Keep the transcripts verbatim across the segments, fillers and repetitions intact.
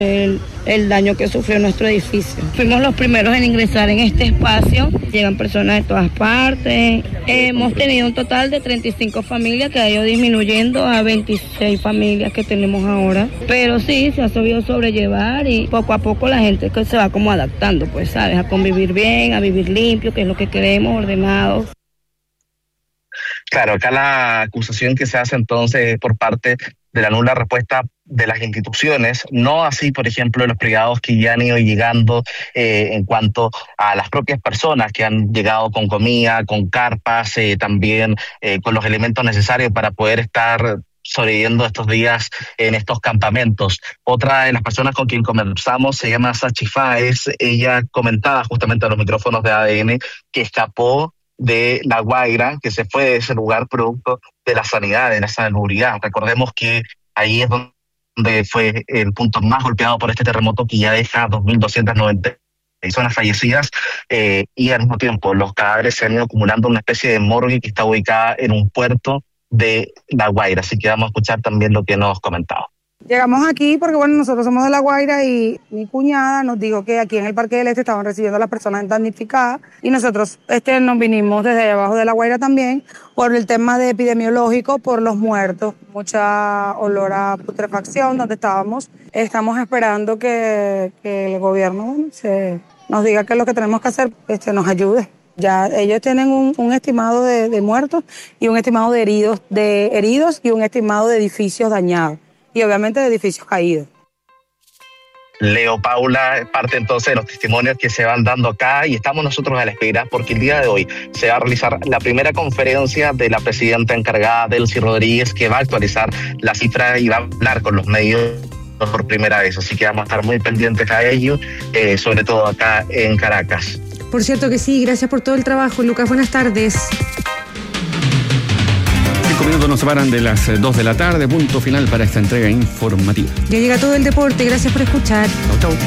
El, el daño que sufrió nuestro edificio. Fuimos los primeros en ingresar en este espacio, llegan personas de todas partes. Hemos tenido un total de treinta y cinco familias que ha ido disminuyendo a veintiséis familias que tenemos ahora. Pero sí, se ha sabido sobrellevar y poco a poco la gente que se va como adaptando, pues, ¿sabes? A convivir bien, a vivir limpio, que es lo que queremos, ordenados. Claro, acá la acusación que se hace entonces por parte de la nula respuesta de las instituciones, no así, por ejemplo, los privados que ya han ido llegando eh, en cuanto a las propias personas que han llegado con comida, con carpas, eh, también eh, con los elementos necesarios para poder estar sobreviviendo estos días en estos campamentos. Otra de las personas con quien conversamos se llama Sachi Fáez. Ella comentaba justamente a los micrófonos de A D N que escapó de La Guaira, que se fue de ese lugar producto de la sanidad, de la salubridad. Recordemos que ahí es donde fue el punto más golpeado por este terremoto que ya deja dos mil doscientas noventa personas fallecidas eh, y al mismo tiempo los cadáveres se han ido acumulando en una especie de morgue que está ubicada en un puerto de La Guaira. Así que vamos a escuchar también lo que nos comentaba. Llegamos aquí porque, bueno, nosotros somos de La Guaira y mi cuñada nos dijo que aquí en el Parque del Este estaban recibiendo a las personas damnificadas y nosotros este, nos vinimos desde abajo de La Guaira también por el tema de epidemiológico, por los muertos, mucha olor a putrefacción donde estábamos. Estamos esperando que, que el gobierno bueno, se, nos diga qué es lo que tenemos que hacer, este, nos ayude. Ya ellos tienen un, un estimado de, de muertos y un estimado de heridos, de heridos y un estimado de edificios dañados. Y obviamente de edificios caídos. Leo, Paula, parte entonces de los testimonios que se van dando acá y estamos nosotros a la espera porque el día de hoy se va a realizar la primera conferencia de la presidenta encargada, Delcy Rodríguez, que va a actualizar la cifra y va a hablar con los medios por primera vez. Así que vamos a estar muy pendientes a ello, eh, sobre todo acá en Caracas. Por cierto que sí, gracias por todo el trabajo, Lucas. Buenas tardes. Cinco minutos nos separan de las dos de la tarde, punto final para esta entrega informativa. Ya llega todo el deporte, gracias por escuchar. Chau, chau.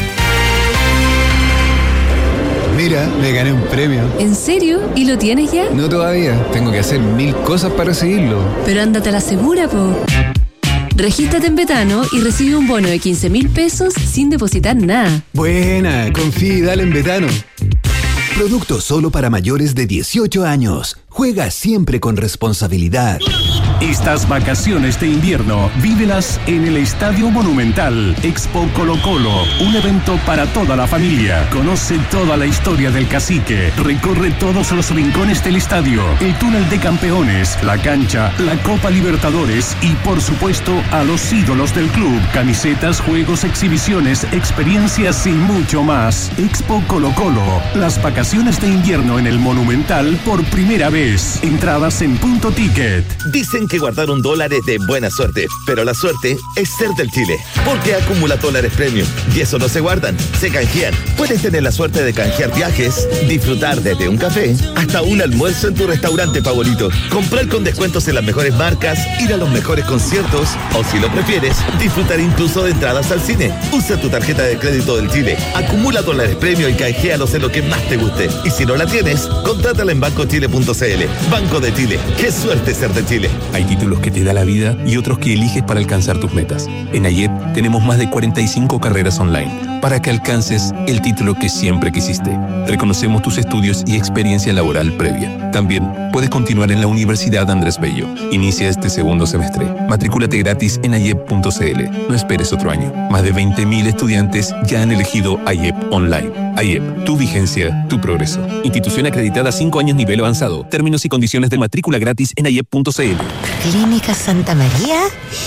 Mira, me gané un premio. ¿En serio? ¿Y lo tienes ya? No todavía, tengo que hacer mil cosas para recibirlo. Pero ándate a la segura, po. Regístrate en Betano y recibe un bono de quince mil pesos sin depositar nada. Buena, confía y dale en Betano. Producto solo para mayores de dieciocho años. Juega siempre con responsabilidad. Estas vacaciones de invierno, vívelas en el Estadio Monumental. Expo Colo Colo, un evento para toda la familia. Conoce toda la historia del cacique. Recorre todos los rincones del estadio, el túnel de campeones, la cancha, la Copa Libertadores y, por supuesto, a los ídolos del club. Camisetas, juegos, exhibiciones, experiencias y mucho más. Expo Colo Colo, las vacaciones de invierno en el Monumental por primera vez. Entradas en Punto Ticket. Dicen que guardar un dólar es de buena suerte, pero la suerte es ser del Chile, porque acumula dólares premium y eso no se guardan, se canjean. Puedes tener la suerte de canjear viajes, disfrutar desde un café hasta un almuerzo en tu restaurante favorito, comprar con descuentos en las mejores marcas, ir a los mejores conciertos o, si lo prefieres, disfrutar incluso de entradas al cine. Usa tu tarjeta de crédito del Chile, acumula dólares premium y canjealos en lo que más te guste. Y si no la tienes, contrátala en banco chile punto c l. Banco de Chile, qué suerte ser de Chile. Hay títulos que te da la vida y otros que eliges para alcanzar tus metas. En AYEP tenemos más de cuarenta y cinco carreras online para que alcances el título que siempre quisiste. Reconocemos tus estudios y experiencia laboral previa. También puedes continuar en la Universidad Andrés Bello. Inicia este segundo semestre. Matricúlate gratis en ayep punto c l. No esperes otro año. Más de veinte mil estudiantes ya han elegido AYEP Online. AYEP, tu vigencia, tu progreso. Institución acreditada cinco años nivel avanzado. Términos y condiciones de matrícula gratis en ayep punto c l. ¿Clínica Santa María?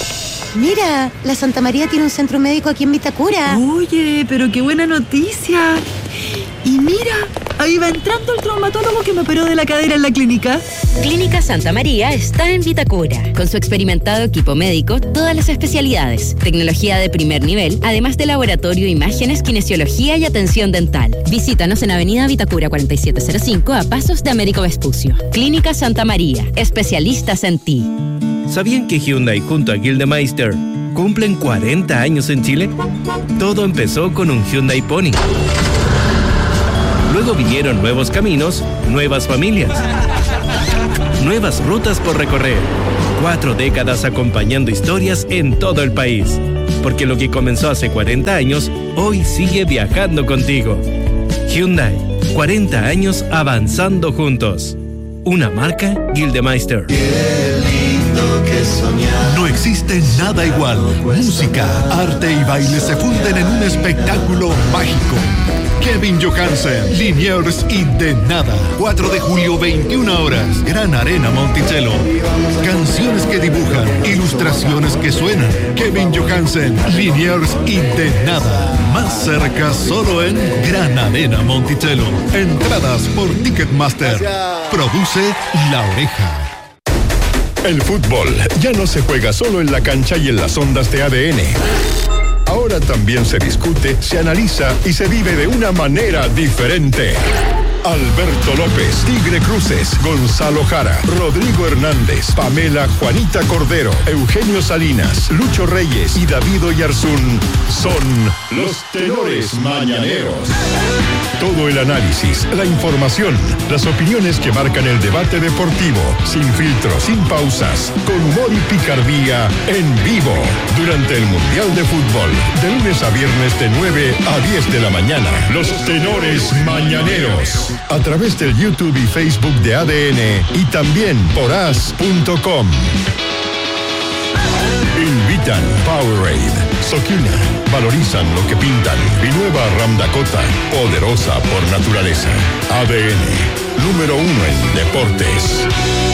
Mira, la Santa María tiene un centro médico aquí en Vitacura. Oye, pero qué buena noticia. Y mira, ahí va entrando el traumatólogo que me operó de la cadera en la clínica. Clínica Santa María está en Vitacura. Con su experimentado equipo médico, todas las especialidades, tecnología de primer nivel, además de laboratorio, imágenes, kinesiología y atención dental. Visítanos en Avenida Vitacura cuarenta y siete cero cinco a pasos de Américo Vespucio. Clínica Santa María, especialistas en ti. ¿Sabían que Hyundai junto a Gildemeister cumplen cuarenta años en Chile? Todo empezó con un Hyundai Pony. Luego vinieron nuevos caminos, nuevas familias, nuevas rutas por recorrer. Cuatro décadas acompañando historias en todo el país. porque lo que comenzó hace cuarenta años, hoy sigue viajando contigo. Hyundai, cuarenta años avanzando juntos. Una marca Gildemeister. No existe nada igual. Música, arte y baile se funden en un espectáculo mágico. Kevin Johansen, Liniers y De Nada. cuatro de julio, veintiuna horas. Gran Arena Monticello. Canciones que dibujan, ilustraciones que suenan. Kevin Johansen, Liniers y De Nada. Más cerca solo en Gran Arena Monticello. Entradas por Ticketmaster. Produce La Oreja. El fútbol ya no se juega solo en la cancha y en las ondas de A D N. Ahora también se discute, se analiza y se vive de una manera diferente. Alberto López, Tigre Cruces, Gonzalo Jara, Rodrigo Hernández, Pamela Juanita Cordero, Eugenio Salinas, Lucho Reyes y David Oyarzún son los tenores mañaneros. Todo el análisis, la información, las opiniones que marcan el debate deportivo, sin filtros, sin pausas, con humor y picardía, en vivo, durante el Mundial de Fútbol, de lunes a viernes de nueve a diez de la mañana. Los tenores mañaneros. A través del YouTube y Facebook de A D N y también por as punto com. Invitan Powerade, Sokina, valorizan lo que pintan y nueva Ram Dakota, poderosa por naturaleza. A D N, número uno en deportes.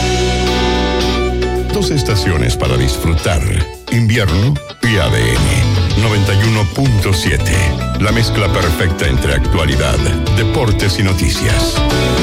Dos estaciones para disfrutar, invierno y A D N. noventa y uno punto siete. La mezcla perfecta entre actualidad, deportes y noticias.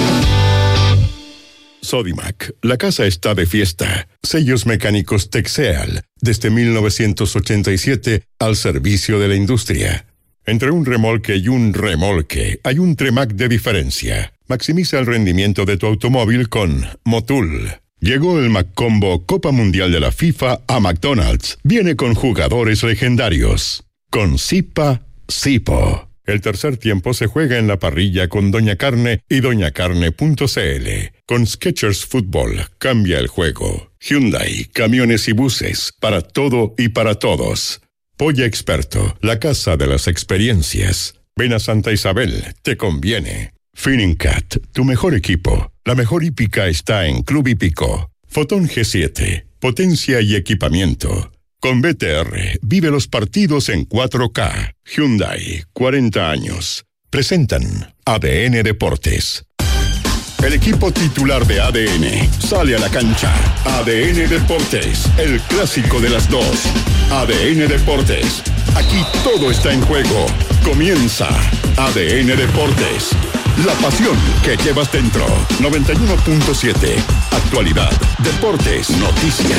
Sodimac, la casa está de fiesta. Sellos mecánicos Texeal, desde mil novecientos ochenta y siete al servicio de la industria. Entre un remolque y un remolque hay un Tremac de diferencia. Maximiza el rendimiento de tu automóvil con Motul. Llegó el McCombo Copa Mundial de la FIFA a McDonald's. Viene con jugadores legendarios. Con Zipa, Zipo. El tercer tiempo se juega en la parrilla con Doña Carne y doña carne punto c l. Con Skechers Fútbol, cambia el juego. Hyundai, camiones y buses, para todo y para todos. Polla Experto, la casa de las experiencias. Ven a Santa Isabel, te conviene. Finincat, tu mejor equipo. La mejor hípica está en Club Hípico. Fotón G siete, potencia y equipamiento. Con B T R, vive los partidos en cuatro K. Hyundai, cuarenta años. Presentan A D N Deportes. El equipo titular de A D N sale a la cancha. A D N Deportes, el clásico de las dos. A D N Deportes, aquí todo está en juego. Comienza A D N Deportes. La pasión que llevas dentro. noventa y uno punto siete. Actualidad, deportes, noticias.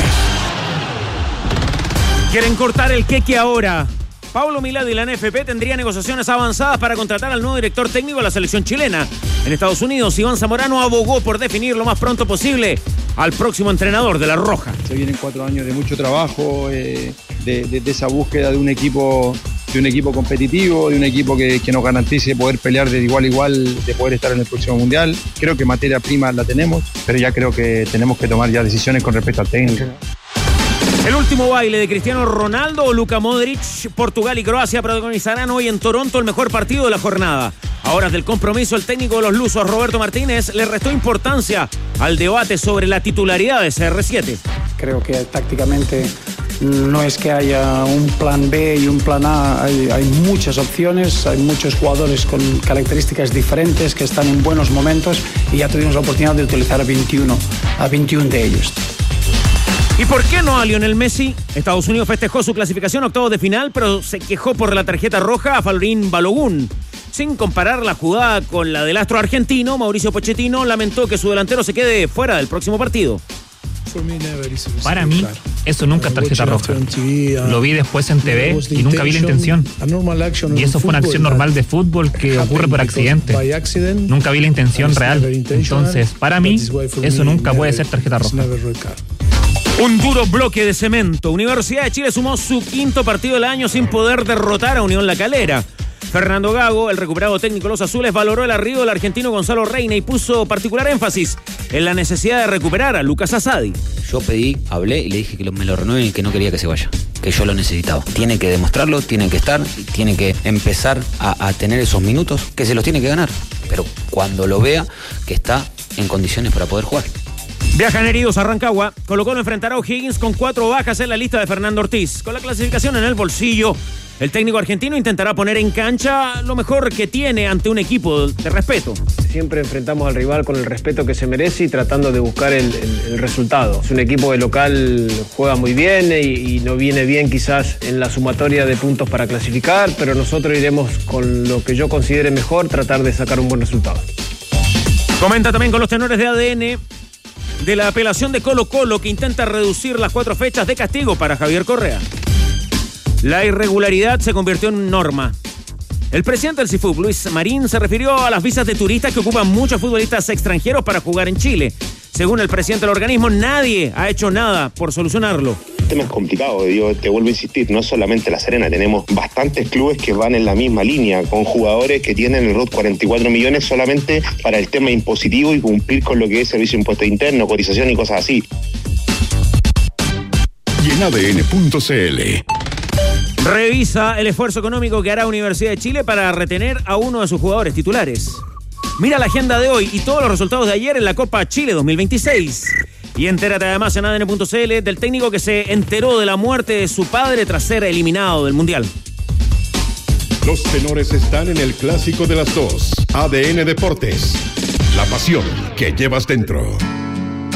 ¿Quieren cortar el queque ahora? Paulo Milad y la N F P tendrían negociaciones avanzadas para contratar al nuevo director técnico de la selección chilena. En Estados Unidos, Iván Zamorano abogó por definir lo más pronto posible al próximo entrenador de La Roja. Se vienen cuatro años de mucho trabajo, eh, de, de, de esa búsqueda de un equipo, de un equipo competitivo, de un equipo que, que nos garantice poder pelear de igual a igual, de poder estar en el próximo Mundial. Creo que materia prima la tenemos, pero ya creo que tenemos que tomar ya decisiones con respecto al técnico. El último baile de Cristiano Ronaldo o Luka Modric. Portugal y Croacia protagonizarán hoy en Toronto el mejor partido de la jornada. A horas del compromiso, el técnico de los lusos, Roberto Martínez, le restó importancia al debate sobre la titularidad de C R siete. Creo que tácticamente no es que haya un plan B y un plan A, hay, hay muchas opciones, hay muchos jugadores con características diferentes que están en buenos momentos y ya tuvimos la oportunidad de utilizar a veintiuno, a veintiuno de ellos. ¿Y por qué no a Lionel Messi? Estados Unidos festejó su clasificación a octavos de final, pero se quejó por la tarjeta roja a Falorín Balogun. Sin comparar la jugada con la del astro argentino, Mauricio Pochettino lamentó que su delantero se quede fuera del próximo partido. Para mí, eso nunca es tarjeta roja. Lo vi después en T V y nunca vi la intención. Y eso fue una acción normal de fútbol que ocurre por accidente. Nunca vi la intención real. Entonces, para mí, eso nunca puede ser tarjeta roja. Un duro bloque de cemento. Universidad de Chile sumó su quinto partido del año sin poder derrotar a Unión La Calera. Fernando Gago, el recuperado técnico de los azules, valoró el arribo del argentino Gonzalo Reina y puso particular énfasis en la necesidad de recuperar a Lucas Asadi. Yo pedí, hablé y le dije que me lo renueven y que no quería que se vaya, que yo lo necesitaba. Tiene que demostrarlo, tiene que estar, tiene que empezar a, a tener esos minutos, que se los tiene que ganar, pero cuando lo vea que está en condiciones para poder jugar. Viajan heridos a Rancagua. Colo-Colo enfrentará a O'Higgins con cuatro bajas en la lista de Fernando Ortiz. Con la clasificación en el bolsillo, el técnico argentino intentará poner en cancha lo mejor que tiene ante un equipo de respeto. Siempre enfrentamos al rival con el respeto que se merece y tratando de buscar el, el, el resultado. Es un equipo de local, juega muy bien y, y no viene bien quizás en la sumatoria de puntos para clasificar, pero nosotros iremos con lo que yo considere mejor, tratar de sacar un buen resultado. Comenta también con los tenores de A D N de la apelación de Colo-Colo, que intenta reducir las cuatro fechas de castigo para Javier Correa. La irregularidad se convirtió en norma. El presidente del C I F U B, Luis Marín, se refirió a las visas de turistas que ocupan muchos futbolistas extranjeros para jugar en Chile. Según el presidente del organismo, nadie ha hecho nada por solucionarlo. El tema es complicado, digo, te vuelvo a insistir, no es solamente La Serena, tenemos bastantes clubes que van en la misma línea, con jugadores que tienen el R U T cuarenta y cuatro millones solamente para el tema impositivo y cumplir con lo que es servicio de impuesto interno, cotización y cosas así. Y en A D N punto C L. Revisa el esfuerzo económico que hará Universidad de Chile para retener a uno de sus jugadores titulares. Mira la agenda de hoy y todos los resultados de ayer en la Copa Chile dos mil veintiséis. Y entérate además en A D N punto C L del técnico que se enteró de la muerte de su padre tras ser eliminado del Mundial. Los tenores están en el clásico de las dos. A D N Deportes. La pasión que llevas dentro.